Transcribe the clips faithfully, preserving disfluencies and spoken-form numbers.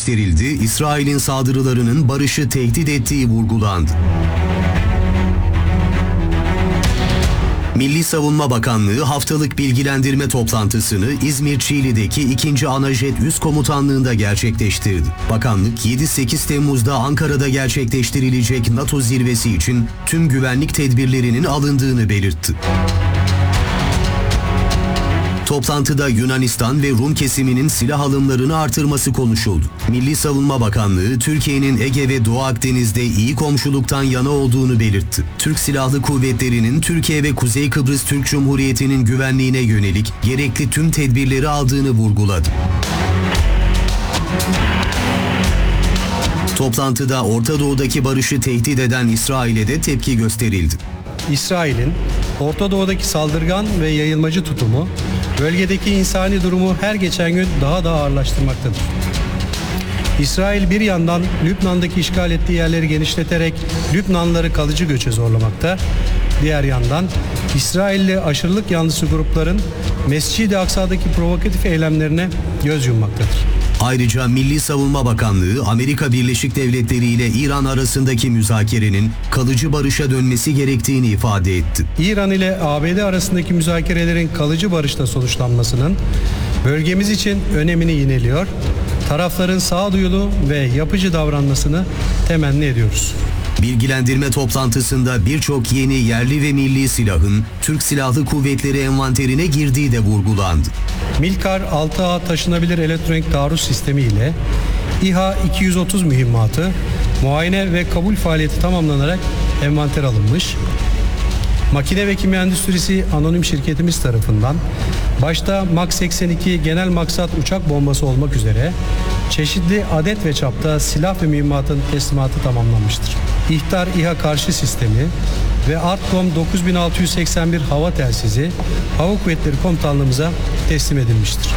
gösterildi, İsrail'in saldırılarının barışı tehdit ettiği vurgulandı. Milli Savunma Bakanlığı haftalık bilgilendirme toplantısını İzmir Çiğli'deki ikinci Anajet Üst Komutanlığı'nda gerçekleştirdi. Bakanlık yedi sekiz Temmuz'da Ankara'da gerçekleştirilecek NATO zirvesi için tüm güvenlik tedbirlerinin alındığını belirtti. Toplantıda Yunanistan ve Rum kesiminin silah alımlarını artırması konuşuldu. Milli Savunma Bakanlığı, Türkiye'nin Ege ve Doğu Akdeniz'de iyi komşuluktan yana olduğunu belirtti. Türk Silahlı Kuvvetleri'nin Türkiye ve Kuzey Kıbrıs Türk Cumhuriyeti'nin güvenliğine yönelik gerekli tüm tedbirleri aldığını vurguladı. Toplantıda Orta Doğu'daki barışı tehdit eden İsrail'e de tepki gösterildi. İsrail'in Orta Doğu'daki saldırgan ve yayılmacı tutumu, bölgedeki insani durumu her geçen gün daha da ağırlaştırmaktadır. İsrail bir yandan Lübnan'daki işgal ettiği yerleri genişleterek Lübnanlıları kalıcı göçe zorlamakta, diğer yandan İsrailli aşırılık yanlısı grupların Mescid-i Aksa'daki provokatif eylemlerine göz yummaktadır. Ayrıca Milli Savunma Bakanlığı, Amerika Birleşik Devletleri ile İran arasındaki müzakerenin kalıcı barışa dönmesi gerektiğini ifade etti. İran ile A B D arasındaki müzakerelerin kalıcı barışla sonuçlanmasının bölgemiz için önemini yineliyor, tarafların sağduyulu ve yapıcı davranmasını temenni ediyoruz. Bilgilendirme toplantısında birçok yeni yerli ve milli silahın Türk Silahlı Kuvvetleri envanterine girdiği de vurgulandı. Milkar altı A taşınabilir elektronik taarruz sistemi ile İHA iki yüz otuz mühimmatı muayene ve kabul faaliyeti tamamlanarak envanter alınmış. Makine ve Kimya Endüstrisi Anonim Şirketimiz tarafından başta MAK seksen iki genel maksat uçak bombası olmak üzere çeşitli adet ve çapta silah ve mühimmatın teslimatı tamamlanmıştır. İhtar İHA karşı sistemi ve Artcom dokuz bin altı yüz seksen bir hava telsizi Hava Kuvvetleri Komutanlığımıza teslim edilmiştir.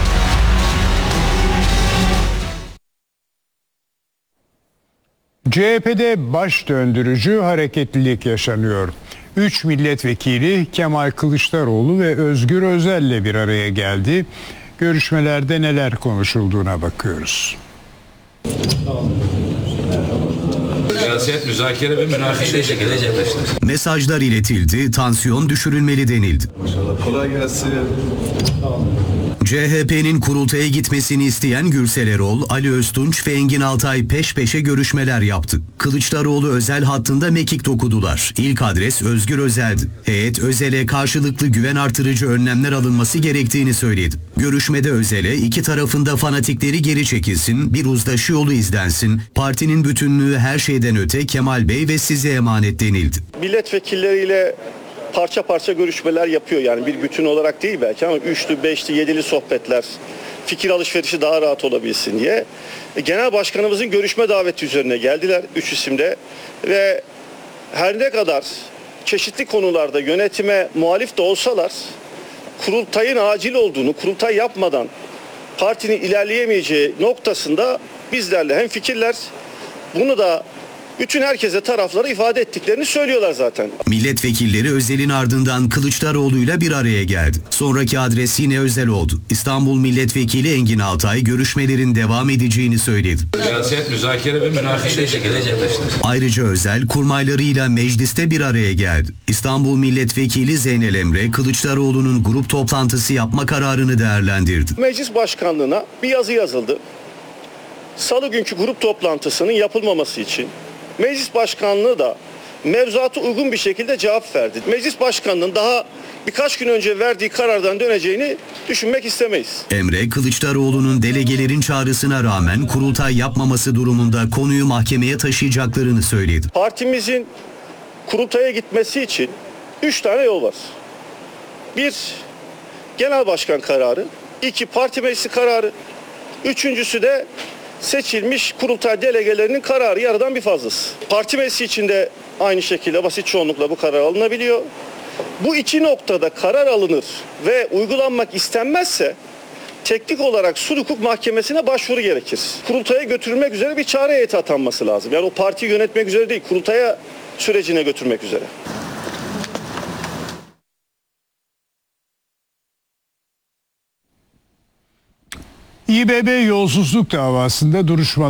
C H P'de baş döndürücü hareketlilik yaşanıyor. Üç milletvekili Kemal Kılıçdaroğlu ve Özgür Özel'le bir araya geldi. Görüşmelerde neler konuşulduğuna bakıyoruz. Siyaset, müzakere ve münakaşa şekilde gerçekleşti. Mesajlar iletildi, tansiyon düşürülmeli denildi. Kolay gelsin. C H P'nin kurultaya gitmesini isteyen Gürsel Erol, Ali Öztunç ve Engin Altay peş peşe görüşmeler yaptı. Kılıçdaroğlu Özel hattında mekik dokudular. İlk adres Özgür Özel'di. Heyet Özel'e karşılıklı güven artırıcı önlemler alınması gerektiğini söyledi. Görüşmede Özel'e iki tarafında fanatikleri geri çekilsin, bir uzlaşı yolu izlensin, partinin bütünlüğü her şeyden öte Kemal Bey ve size emanet denildi. Milletvekilleriyle parça parça görüşmeler yapıyor, yani bir bütün olarak değil belki ama üçlü, beşli, yedili sohbetler, fikir alışverişi daha rahat olabilsin diye. Genel Başkanımızın görüşme daveti üzerine geldiler üç isimde ve her ne kadar çeşitli konularda yönetime muhalif de olsalar kurultayın acil olduğunu, kurultay yapmadan partinin ilerleyemeyeceği noktasında bizlerle hemfikirler. Bunu da bütün herkese tarafları ifade ettiklerini söylüyorlar zaten. Milletvekilleri Özel'in ardından Kılıçdaroğlu'yla bir araya geldi. Sonraki adres yine Özel oldu. İstanbul Milletvekili Engin Altay görüşmelerin devam edeceğini söyledi. Siyaset, müzakere ve münakaşa şekilde gerçekleşti. Ayrıca Özel kurmaylarıyla mecliste bir araya geldi. İstanbul Milletvekili Zeynel Emre Kılıçdaroğlu'nun grup toplantısı yapma kararını değerlendirdi. Meclis Başkanlığı'na bir yazı yazıldı. Salı günkü grup toplantısının yapılmaması için Meclis Başkanlığı da mevzuata uygun bir şekilde cevap verdi. Meclis Başkanlığı'nın daha birkaç gün önce verdiği karardan döneceğini düşünmek istemeyiz. Emre, Kılıçdaroğlu'nun delegelerin çağrısına rağmen kurultay yapmaması durumunda konuyu mahkemeye taşıyacaklarını söyledi. Partimizin kurultaya gitmesi için üç tane yol var. Bir, genel başkan kararı. İki, parti meclisi kararı. Üçüncüsü de seçilmiş kurultay delegelerinin kararı, yarıdan bir fazlası. Parti meclisi içinde aynı şekilde basit çoğunlukla bu karar alınabiliyor. Bu iki noktada karar alınır ve uygulanmak istenmezse teknik olarak Sulh Hukuk Mahkemesi'ne başvuru gerekir. Kurultaya götürülmek üzere bir çare heyeti atanması lazım. Yani o partiyi yönetmek üzere değil, kurultaya sürecine götürmek üzere. İBB yolsuzluk davasında duruşmalar